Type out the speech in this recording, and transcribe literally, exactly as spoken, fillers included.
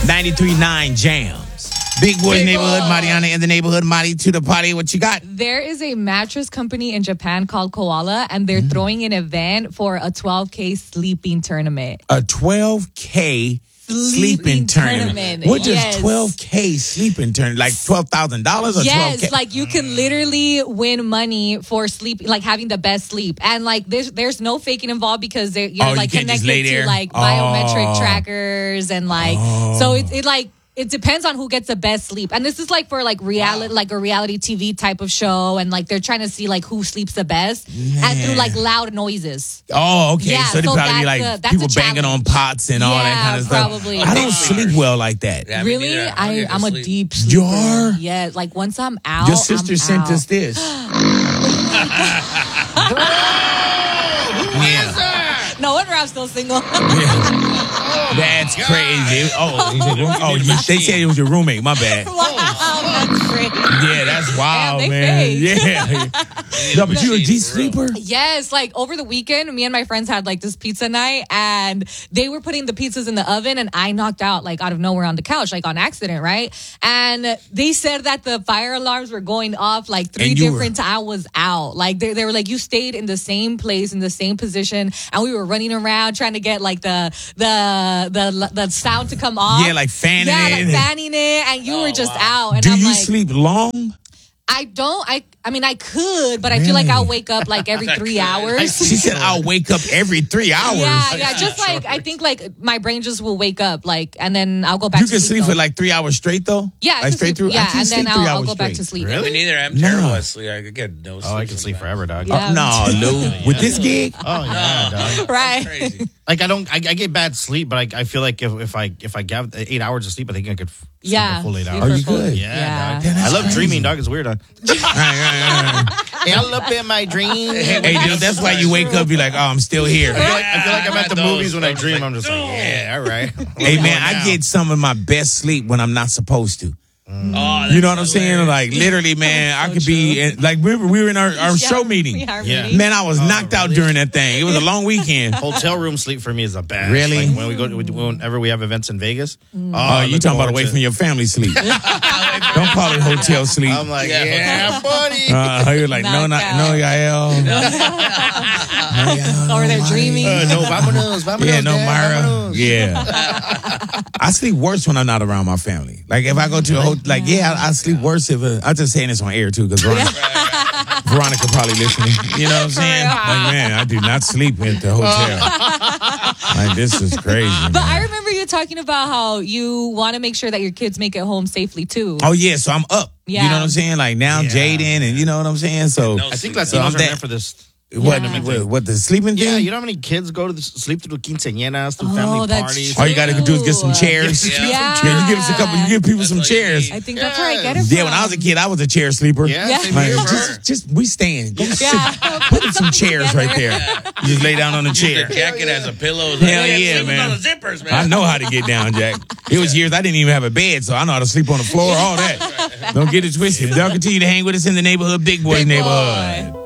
ninety-three point nine Jams. Big Boy Big Neighborhood, Boy. Mariana in the neighborhood, Mari to the party. What you got? There is a mattress company in Japan called Koala, and they're throwing an event for a twelve K sleeping tournament. A twelve K sleeping, Sleeping tournament. tournament, What does yes. twelve K sleeping tournament? Like twelve thousand dollars or Yes, twelve K? like you can literally win money for sleep, like having the best sleep, and like there's there's no faking involved because they're you're Oh, you like can't just connected lay there? to like Oh. biometric trackers and like so it it like. It depends on who gets the best sleep. And this is like for like reality, like a reality T V type of show. And like they're trying to see like who sleeps the best and through like loud noises. Oh, okay. Yeah, so they so probably be that's like a- that's people a banging on challenge. pots and all that Yeah, kind of stuff. probably. I don't Deep sleep sleepers. well like that. Yeah, me Really? neither. don't I, get to I'm a sleep. deep You sleeper. are? Yeah, like once I'm out, Your sister I'm sent out. us this. yeah. No wonder I'm still single. That's crazy. Oh, oh, you, they said it was your roommate. My bad. Wow, that's great. Yeah, that's wild, Damn, they man. fake. Yeah. No, but you a deep sleeper? Yes, like over the weekend, me and my friends had like this pizza night, and they were putting the pizzas in the oven, and I knocked out like out of nowhere on the couch, like on accident, right? And they said that the fire alarms were going off like three And you different times. I was out. Like they, they were like, you stayed in the same place, in the same position, and we were running around trying to get like the the the the sound to come off. Yeah, like fanning yeah, it. like fanning it, and you were just out. And Do I'm you like, sleep long? I don't. I I mean, I could, but I feel like Really? I'll wake up like every three hours. She said I'll wake up every three hours. Yeah, yeah. Just like I think, like my brain just will wake up, like, and then I'll go back. You to can sleep, sleep though. for like three hours straight, though? yeah, I like can straight sleep- through. I Yeah, can't and sleep then three I'll, I'll hours go back straight. to sleep. Me neither. I'm No. terrible at sleep. I get no sleep. Oh, I can sleep sometimes. forever, dog. Yeah. Oh, no, Lou. With this gig? Oh yeah, dog. Right. Crazy. Like I don't, I, I get bad sleep, but I, I feel like if, if I if I get eight hours of sleep, I think I could f- sleep Yeah. a full eight sleep hours. Are you for full- good? Yeah, Yeah. dog. Damn, I that's love crazy. dreaming, dog. It's weird. Dog. Right, right, right. All up in my dreams. Hey, dude, that's why you wake up, you're like, oh, I'm still here. I feel like, I feel like I'm at the Those movies when I folks dream. like, I'm just like, yeah, all right. Hey, man, I get some of my best sleep when I'm not supposed to. Oh, You know what I'm saying? Like, literally, man, I could be, in, like, remember, we were in our, our show meeting. Yeah, Yeah. meeting. Man, I was knocked out during that thing. It was a long weekend. Hotel room sleep for me is the best. Really? Like when we go, to, whenever we have events in Vegas. Oh, you look talking about forward away to from it. your family sleep. Don't call it hotel sleep. I'm like, Yeah. yeah, buddy. Uh, you're like, no, not, no, Yael. No, Or they're dreaming. Uh, no, vámonos, vámonos. Yeah, no, Dad, Myra. vámonos. Yeah. I sleep worse when I'm not around my family. Like, if I go to a hotel, like, yeah, I, I sleep worse if, uh, I'm just saying this on air, too, because Veronica, Veronica probably listening. You know what I'm saying? Like, man, I do not sleep at the hotel. Like, this is crazy, But man. I remember you talking about how you want to make sure that your kids make it home safely too. Oh, yeah, so I'm up. You Yeah. know what I'm saying? Like, now Yeah. Jaden, and you know what I'm saying? So, No I think sleep. Latinos So I'm are that- meant for this. what, Yeah. what, what, the sleeping thing? Yeah, you know how many kids go to the, sleep through quinceañeras, through Oh, family that's parties. All you got to do is get some True. chairs. Yeah. Yeah. Yeah, you give us a couple, you give people That's some all you chairs. need. I think that's where I get it Yeah, when I was a kid, I was a chair sleeper. Yeah, Yeah. same Like, here. just, just we stand. Go Yeah. sit. Put some chairs right there. You just lay down on the chair. The jacket as a pillow. Hell Like, yeah, sleeping man. on the zippers, man. I know how to get down, Jack. It was years I didn't even have a bed, so I know how to sleep on the floor, all that. Don't get it twisted. Y'all continue to hang with us in the neighborhood, Big Boy Big neighborhood. Boy.